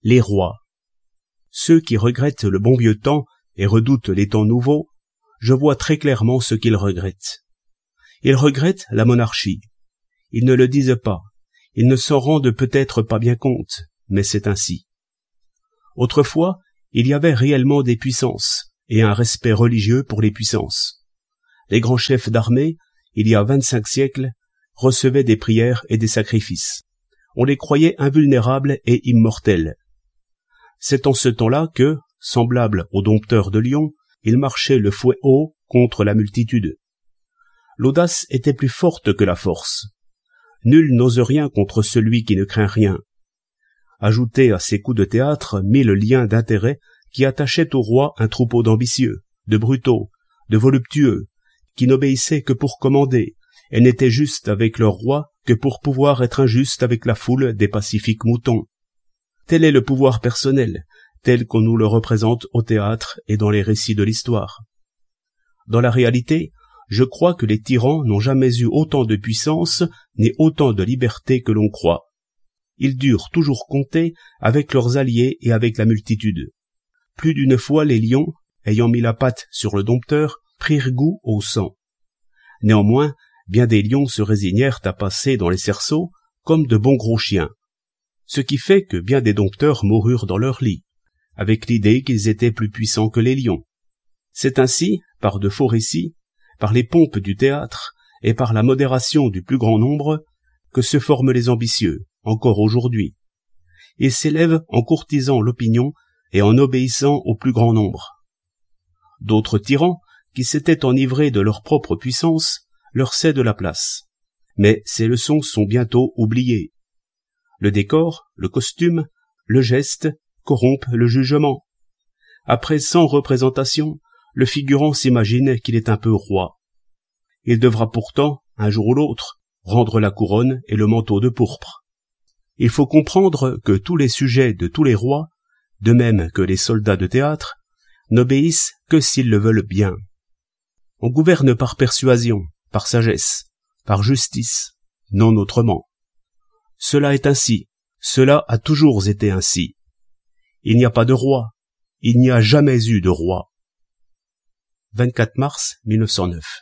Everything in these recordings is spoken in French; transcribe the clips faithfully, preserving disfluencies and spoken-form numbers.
les rois. Ceux qui regrettent le bon vieux temps et redoutent les temps nouveaux, je vois très clairement ce qu'ils regrettent. Ils regrettent la monarchie. Ils ne le disent pas. Ils ne s'en rendent peut-être pas bien compte, mais c'est ainsi. Autrefois, il y avait réellement des puissances et un respect religieux pour les puissances. Les grands chefs d'armée, il y a vingt-cinq siècles, recevaient des prières et des sacrifices. On les croyait invulnérables et immortels. C'est en ce temps-là que, semblable au dompteur de lion, ils marchaient le fouet haut contre la multitude. L'audace était plus forte que la force. Nul n'ose rien contre celui qui ne craint rien. Ajoutez à ces coups de théâtre mille liens d'intérêt qui attachaient au roi un troupeau d'ambitieux, de brutaux, de voluptueux, qui n'obéissaient que pour commander, et n'étaient justes avec leur roi que pour pouvoir être injustes avec la foule des pacifiques moutons. Tel est le pouvoir personnel, tel qu'on nous le représente au théâtre et dans les récits de l'histoire. Dans la réalité, je crois que les tyrans n'ont jamais eu autant de puissance ni autant de liberté que l'on croit. Ils durent toujours compter avec leurs alliés et avec la multitude. Plus d'une fois les lions, ayant mis la patte sur le dompteur, prirent goût au sang. Néanmoins, bien des lions se résignèrent à passer dans les cerceaux comme de bons gros chiens. Ce qui fait que bien des dompteurs moururent dans leur lit, avec l'idée qu'ils étaient plus puissants que les lions. C'est ainsi, par de faux récits, par les pompes du théâtre et par la modération du plus grand nombre, que se forment les ambitieux, encore aujourd'hui. Ils s'élèvent en courtisant l'opinion et en obéissant au plus grand nombre. D'autres tyrans, qui s'étaient enivrés de leur propre puissance, leur cèdent la place. Mais ces leçons sont bientôt oubliées. Le décor, le costume, le geste corrompent le jugement. Après cent représentations, le figurant s'imagine qu'il est un peu roi. Il devra pourtant, un jour ou l'autre, rendre la couronne et le manteau de pourpre. Il faut comprendre que tous les sujets de tous les rois, de même que les soldats de théâtre, n'obéissent que s'ils le veulent bien. On gouverne par persuasion, par sagesse, par justice, non autrement. Cela est ainsi, cela a toujours été ainsi. Il n'y a pas de roi, il n'y a jamais eu de roi. vingt-quatre mars mille neuf cent neuf.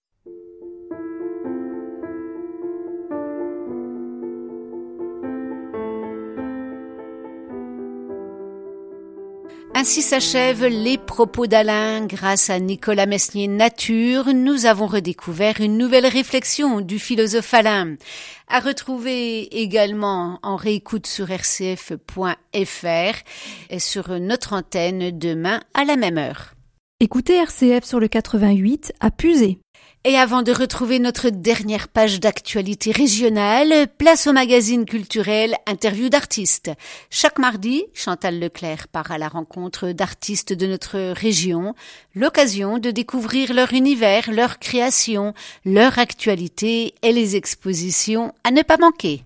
Ainsi s'achèvent les propos d'Alain. Grâce à Nicolas Mesnier-Nature, nous avons redécouvert une nouvelle réflexion du philosophe Alain. À retrouver également en réécoute sur r c f point f r et sur notre antenne demain à la même heure. Écoutez R C F sur le quatre-vingt-huit à Puisé. Et avant de retrouver notre dernière page d'actualité régionale, place au magazine culturel Interview d'artistes. Chaque mardi, Chantal Leclerc part à la rencontre d'artistes de notre région, l'occasion de découvrir leur univers, leur création, leur actualité et les expositions à ne pas manquer.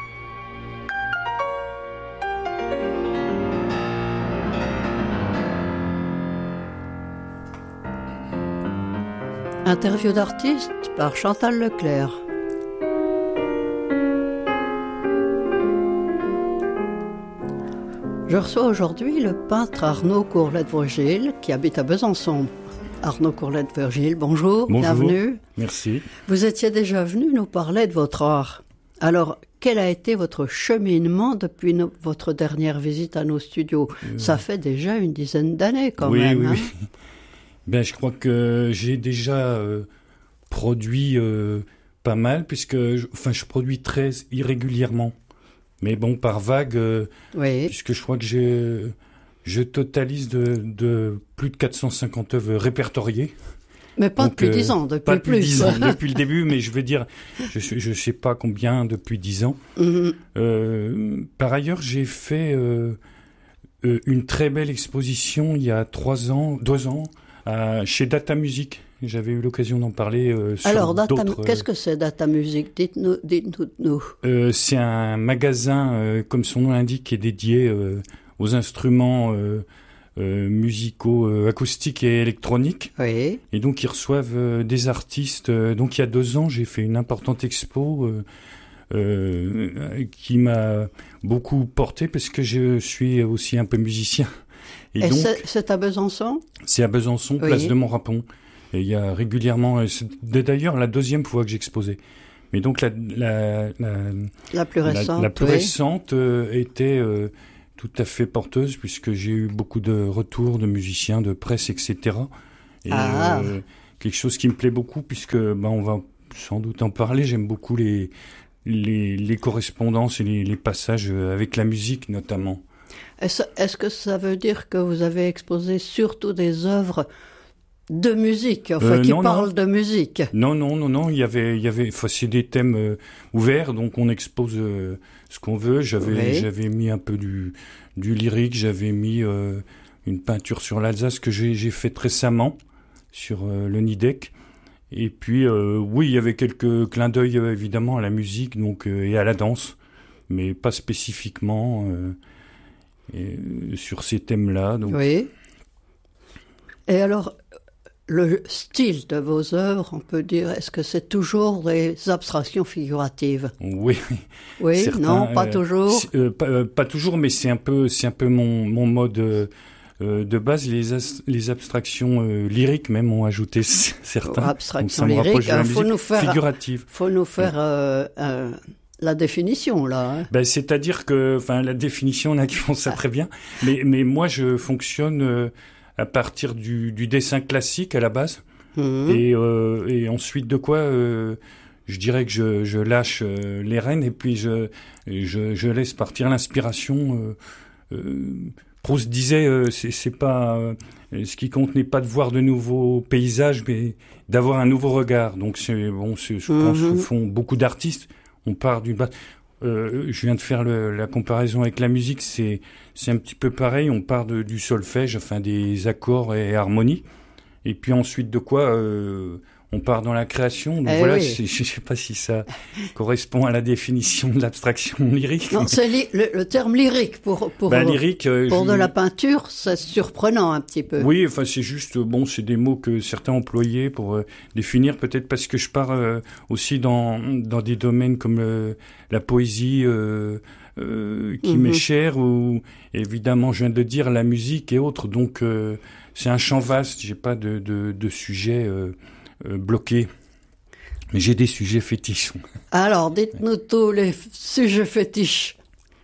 Interview d'artiste par Chantal Leclerc. Je reçois aujourd'hui le peintre Arnaud Courlette-Virgile qui habite à Besançon. Arnaud Courlette-Virgile, bonjour, bonjour, bienvenue. Merci. Vous étiez déjà venu nous parler de votre art. Alors, quel a été votre cheminement depuis no- votre dernière visite à nos studios ? euh... Ça fait déjà une dizaine d'années quand oui, même. Oui, hein oui. Ben, je crois que j'ai déjà euh, produit euh, pas mal, puisque je, enfin, je produis très irrégulièrement. Mais bon, par vague, euh, oui. puisque je crois que j'ai, je totalise de, de plus de quatre cent cinquante œuvres répertoriées. Mais pas Donc, depuis euh, dix ans, depuis pas depuis plus. dix ans, depuis le début, mais je veux dire, je ne sais pas combien depuis dix ans. Mm-hmm. Euh, par ailleurs, j'ai fait euh, euh, une très belle exposition il y a trois ans, deux ans, Euh, chez Data Music. J'avais eu l'occasion d'en parler euh, sur Alors, Data, d'autres... qu'est-ce que c'est Data Music ? Dites-nous. dites-nous. Euh, c'est un magasin, euh, comme son nom l'indique, qui est dédié euh, aux instruments euh, euh, musicaux, euh, acoustiques et électroniques. Oui. Et donc, ils reçoivent euh, des artistes. Euh, donc, il y a deux ans, j'ai fait une importante expo euh, euh, qui m'a beaucoup porté parce que je suis aussi un peu musicien. Et, Et donc, c'est, c'est à Besançon ? C'est à Besançon, oui. Place de Montrapon. Et il y a régulièrement, c'est d'ailleurs la deuxième fois que j'exposais. Mais donc la la la, la plus récente, la, la plus oui. récente euh, était euh, tout à fait porteuse puisque j'ai eu beaucoup de retours de musiciens, de presse, et cetera. Et ah. euh, quelque chose qui me plaît beaucoup puisque ben on va sans doute en parler. J'aime beaucoup les les, les correspondances et les, les passages avec la musique notamment. Est-ce, est-ce que ça veut dire que vous avez exposé surtout des œuvres de musique, enfin, euh, qui non, parlent non. de musique? Non, non, non, non. Il y avait, il y avait, enfin, c'est des thèmes euh, ouverts, donc on expose euh, ce qu'on veut. J'avais, oui. j'avais mis un peu du, du lyrique. J'avais mis euh, une peinture sur l'Alsace que j'ai, j'ai faite récemment sur euh, le Nidec. Et puis, euh, oui, il y avait quelques clins d'œil euh, évidemment à la musique, donc euh, et à la danse, mais pas spécifiquement euh, et, euh, sur ces thèmes-là. Donc. Oui. Et alors, le style de vos œuvres, on peut dire, est-ce que c'est toujours des abstractions figuratives? Oui, oui. Certains, Non, pas euh, toujours. Euh, pas, euh, pas toujours, mais c'est un peu, c'est un peu mon mon mode euh, de base. Les as, les abstractions euh, lyriques même ont ajouté certains. Oh, abstractions lyriques, il faut nous faire figurative. Faut nous faire euh, euh, la définition là. Hein. Ben, c'est-à-dire que, enfin, la définition, là, qui font ça très bien. Mais mais moi, je fonctionne euh, à partir du, du dessin classique à la base, mmh. et, euh, et ensuite de quoi, euh, je dirais que je, je lâche euh, les rênes et puis je, je, je laisse partir l'inspiration. Euh, euh, Proust disait, euh, c'est, c'est pas, euh, ce qui compte n'est pas de voir de nouveaux paysages, mais d'avoir un nouveau regard. Donc c'est bon, c'est, je pense mmh. que font beaucoup d'artistes. On part d'une base. Euh, je viens de faire le, la comparaison avec la musique, c'est c'est un petit peu pareil. On part de, du solfège, enfin des accords et harmonies, et puis ensuite de quoi euh, on part dans la création. Donc eh voilà, oui. c'est, je ne sais pas si ça correspond à la définition de l'abstraction lyrique. Non, c'est li- le, le terme lyrique pour pour ben, lyrique, euh, pour je... de la peinture, c'est surprenant un petit peu. Oui, enfin c'est juste bon, c'est des mots que certains employaient pour euh, définir, peut-être parce que je pars euh, aussi dans dans des domaines comme le, la poésie euh, euh, qui mm-hmm. m'est chère, ou évidemment je viens de dire la musique et autres. Donc euh, c'est un champ vaste. J'ai pas de de, de sujet euh, euh, bloqué. Mais j'ai des sujets fétiches. Alors, dites-nous tous les f- sujets fétiches.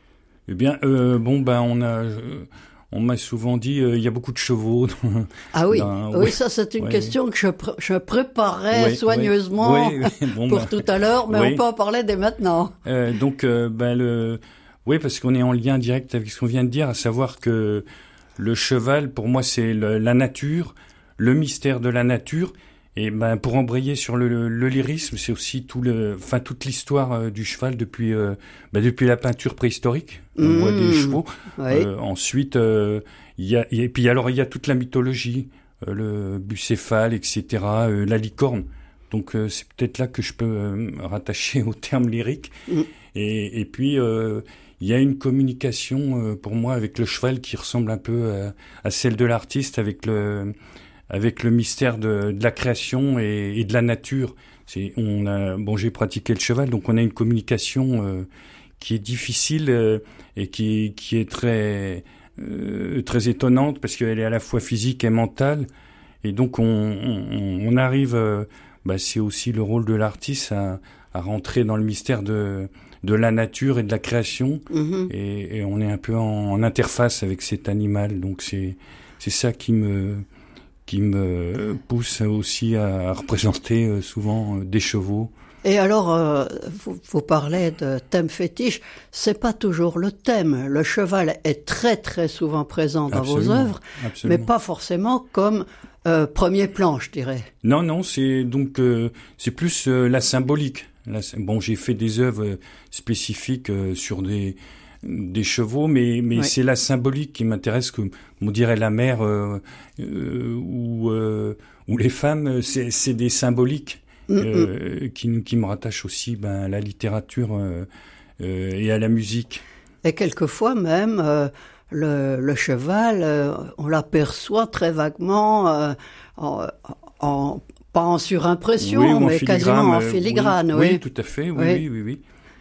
Eh bien, euh, bon, ben, on a, euh, on m'a souvent dit, il euh, y a beaucoup de chevaux. Dans, ah oui, dans, oui, ouais, ça c'est une ouais, question que je, pr- je préparais ouais, soigneusement ouais, ouais, bon, pour ben, tout à l'heure, mais ouais. on peut en parler dès maintenant. Euh, donc, euh, ben, le, oui, parce qu'on est en lien direct avec ce qu'on vient de dire, à savoir que le cheval, pour moi, c'est le, la nature, le mystère de la nature. Et ben pour embrayer sur le, le, le lyrisme, c'est aussi tout le, enfin toute l'histoire euh, du cheval depuis, euh, ben, depuis la peinture préhistorique. On mmh. voit des chevaux. Oui. Euh, ensuite, il euh, y a et puis alors il y a toute la mythologie, euh, le bucéphale, et cetera. Euh, la licorne. Donc euh, c'est peut-être là que je peux euh, rattacher au terme lyrique. Mmh. Et, et puis il euh, y a une communication euh, pour moi avec le cheval qui ressemble un peu à, à celle de l'artiste avec le avec le mystère de, de la création et, et de la nature. C'est, on a, bon, j'ai pratiqué le cheval, donc on a une communication euh, qui est difficile euh, et qui, qui est très, euh, très étonnante parce qu'elle est à la fois physique et mentale. Et donc on, on, on arrive, euh, bah, c'est aussi le rôle de l'artiste à, à rentrer dans le mystère de, de la nature et de la création. Mmh. Et, et on est un peu en, en interface avec cet animal. Donc c'est, c'est ça qui me qui me pousse aussi à représenter souvent des chevaux. Et alors, euh, vous, vous parlez de thème fétiche, c'est pas toujours le thème. Le cheval est très très souvent présent dans absolument, vos œuvres, absolument. Mais pas forcément comme euh, premier plan, je dirais. Non, non, c'est donc euh, c'est plus euh, la symbolique. La, bon, j'ai fait des œuvres spécifiques euh, sur des des chevaux, mais mais oui. c'est la symbolique qui m'intéresse, comme on dirait la mère euh, euh, ou euh, ou les femmes, c'est c'est des symboliques mm-hmm. euh, qui qui me rattachent aussi ben à la littérature euh, euh, et à la musique. Et quelquefois même euh, le le cheval, euh, on l'aperçoit très vaguement euh, en, en pas en surimpression, oui, mais quasiment en filigrane. Euh, oui. oui, oui, tout à fait. Oui, oui, oui, oui. oui.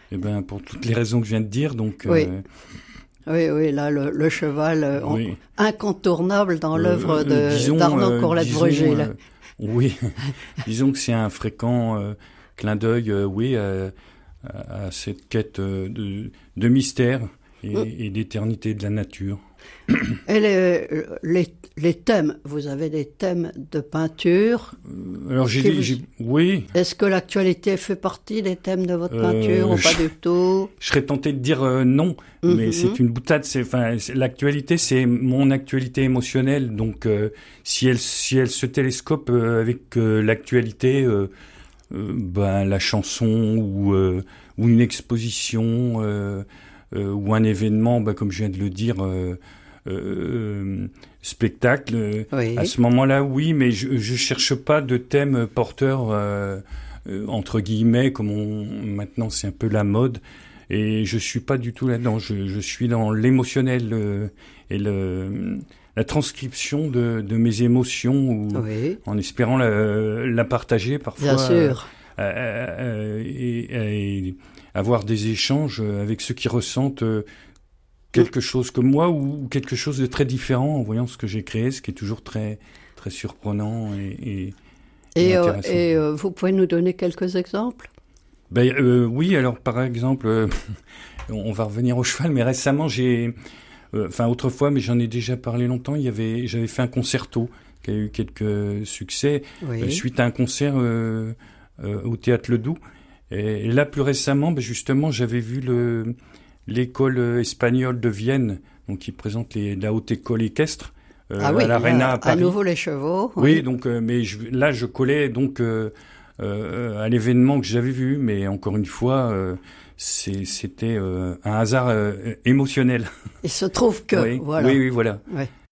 Eh ben, pour toutes les raisons que je viens de dire, donc. Oui. Euh, Oui, oui, là, le, le cheval euh, oui. incontournable dans euh, l'œuvre de, disons, d'Arnaud euh, Courlade-Brugel. Euh, oui, disons que c'est un fréquent euh, clin d'œil, euh, oui, à, à cette quête de, de mystère et, mmh. et d'éternité de la nature. Et les, les, les thèmes, vous avez des thèmes de peinture. Alors j'ai, dit, vous... j'ai oui. Est-ce que l'actualité fait partie des thèmes de votre peinture euh, ou pas je... du tout? Je serais tenté de dire euh, non, mm-hmm. mais c'est une boutade. C'est, enfin, c'est, l'actualité, c'est mon actualité émotionnelle. Donc euh, si elle si elle se télescope euh, avec euh, l'actualité, euh, euh, ben la chanson ou euh, ou une exposition euh, euh, ou un événement, ben, comme je viens de le dire. Euh, Euh, spectacle. Oui. À ce moment-là, oui, mais je, je cherche pas de thème porteur euh, euh, entre guillemets, comme on, maintenant c'est un peu la mode. Et je suis pas du tout là-dedans. Je, je suis dans l'émotionnel euh, et le, la transcription de, de mes émotions, ou, oui. en espérant la, la partager parfois. Bien sûr. Euh, euh, et, et avoir des échanges avec ceux qui ressentent. Euh, quelque chose comme moi ou quelque chose de très différent en voyant ce que j'ai créé, ce qui est toujours très très surprenant et et, et, et intéressant. Euh, et euh, vous pouvez nous donner quelques exemples? Ben euh, oui, alors par exemple, euh, on va revenir au cheval, mais récemment j'ai, enfin euh, autrefois, mais j'en ai déjà parlé longtemps. Il y avait, j'avais fait un concerto qui a eu quelques succès oui. euh, suite à un concert euh, euh, au Théâtre Ledoux. Et, et là plus récemment, ben justement, j'avais vu le l'école espagnole de Vienne, donc qui présente les, la haute école équestre euh, ah oui, à l'Arena à Paris. À nouveau les chevaux. Oui, oui donc euh, mais je, là je collais donc euh, euh, à l'événement que j'avais vu, mais encore une fois euh, c'est, c'était euh, un hasard euh, émotionnel. Il se trouve que oui, voilà. Oui, oui, voilà. Ouais.